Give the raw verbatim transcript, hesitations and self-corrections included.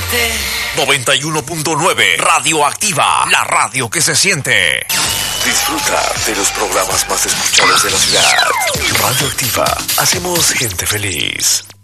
noventa y uno punto nueve Radioactiva, la radio que se siente. Disfruta de los programas más escuchados de la ciudad. Radioactiva, hacemos gente feliz.